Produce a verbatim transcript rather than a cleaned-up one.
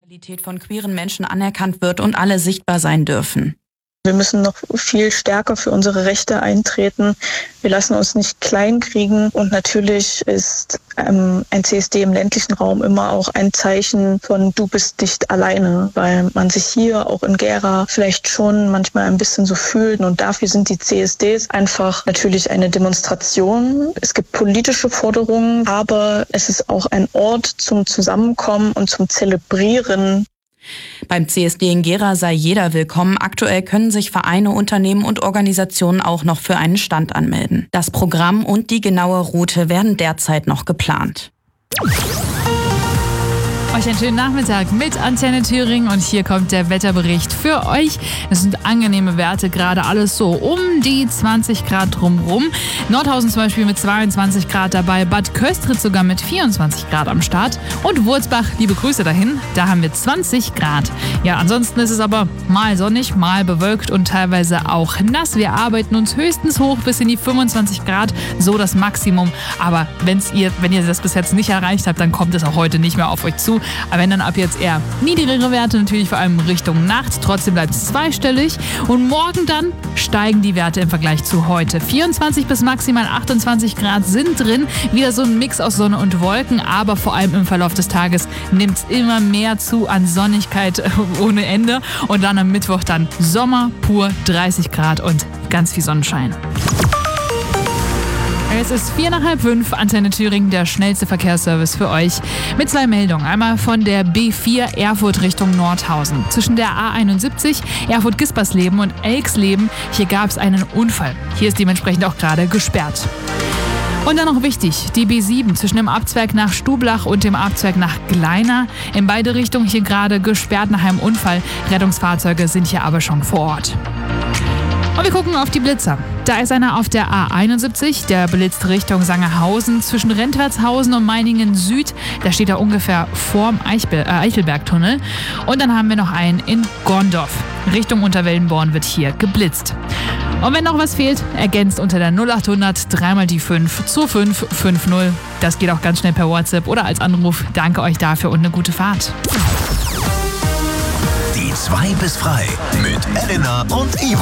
Realität von queeren Menschen anerkannt wird und alle sichtbar sein dürfen. Wir müssen noch viel stärker für unsere Rechte eintreten. Wir lassen uns nicht kleinkriegen. Und natürlich ist ähm, ein C S D im ländlichen Raum immer auch ein Zeichen von du bist nicht alleine, weil man sich hier auch in Gera vielleicht schon manchmal ein bisschen so fühlt. Und dafür sind die C S Ds einfach natürlich eine Demonstration. Es gibt politische Forderungen, aber es ist auch ein Ort zum Zusammenkommen und zum Zelebrieren. Beim C S D in Gera sei jeder willkommen. Aktuell können sich Vereine, Unternehmen und Organisationen auch noch für einen Stand anmelden. Das Programm und die genaue Route werden derzeit noch geplant. Euch einen schönen Nachmittag mit Antenne Thüringen und hier kommt der Wetterbericht für euch. Es sind angenehme Werte, gerade alles so um die zwanzig Grad drumherum. Nordhausen zum Beispiel mit zweiundzwanzig Grad dabei, Bad Köstritz sogar mit vierundzwanzig Grad am Start und Wurzbach, liebe Grüße dahin, da haben wir zwanzig Grad. Ja, ansonsten ist es aber mal sonnig, mal bewölkt und teilweise auch nass. Wir arbeiten uns höchstens hoch bis in die fünfundzwanzig Grad, so das Maximum. Aber wenn's ihr, wenn ihr das bis jetzt nicht erreicht habt, dann kommt es auch heute nicht mehr auf euch zu. Aber wenn dann ab jetzt eher niedrigere Werte, natürlich vor allem Richtung Nacht. Trotzdem bleibt es zweistellig. Und morgen dann steigen die Werte im Vergleich zu heute. vierundzwanzig bis maximal achtundzwanzig Grad sind drin. Wieder so ein Mix aus Sonne und Wolken. Aber vor allem im Verlauf des Tages nimmt es immer mehr zu an Sonnigkeit ohne Ende. Und dann am Mittwoch dann Sommer pur, dreißig Grad und ganz viel Sonnenschein. Es ist vier nach halb fünf, Antenne Thüringen, der schnellste Verkehrsservice für euch. Mit zwei Meldungen. Einmal von der B vier Erfurt Richtung Nordhausen. Zwischen der A einundsiebzig, Erfurt-Gispersleben und Elksleben. Hier gab es einen Unfall. Hier ist dementsprechend auch gerade gesperrt. Und dann noch wichtig, die B sieben zwischen dem Abzweig nach Stublach und dem Abzweig nach Gleina. In beide Richtungen hier gerade gesperrt nach einem Unfall. Rettungsfahrzeuge sind hier aber schon vor Ort. Und wir gucken auf die Blitzer. Da ist einer auf der A einundsiebzig, der blitzt Richtung Sangerhausen zwischen Rentwertshausen und Meiningen Süd. Da steht er ungefähr vorm Eichbe- äh, Eichelbergtunnel. Und dann haben wir noch einen in Gondorf. Richtung Unterwellenborn wird hier geblitzt. Und wenn noch was fehlt, ergänzt unter der null achthundert dreimal die fünf zu fünf fünf null. Das geht auch ganz schnell per WhatsApp oder als Anruf. Danke euch dafür und eine gute Fahrt. Die zwei bis frei mit Elena und Ivo.